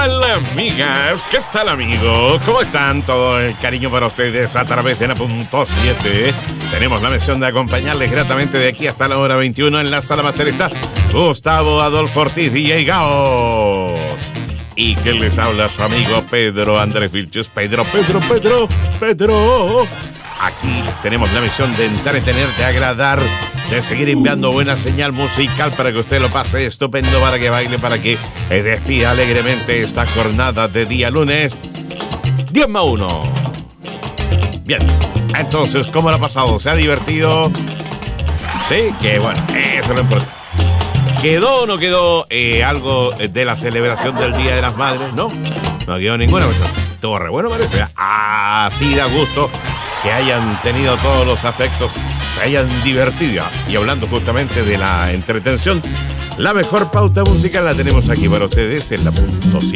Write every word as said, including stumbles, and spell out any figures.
tal, amigas? ¿Qué tal, amigos? ¿Cómo están? Todo el cariño para ustedes a través de la punto siete. Tenemos la misión de acompañarles gratamente de aquí hasta la hora veintiuno. En la sala master está Gustavo Adolfo Ortiz, D J Gaos. Y que les habla su amigo Pedro Andrés Vilches. Pedro, Pedro, Pedro, Pedro. Aquí tenemos la misión de entretener, de agradar, de seguir enviando buena señal musical para que usted lo pase estupendo, para que baile, para que despida alegremente esta jornada de día lunes diez más uno. Bien, entonces, ¿cómo lo ha pasado? ¿Se ha divertido? Sí, que bueno, eso es lo importante. ¿Quedó o no quedó eh, algo de la celebración del Día de las Madres? No, no quedó ninguna cuestión. Estuvo re bueno, parece. Así da gusto que hayan tenido todos los afectos, se hayan divertido. Y hablando justamente de la entretención, la mejor pauta musical la tenemos aquí para ustedes en la punto siete.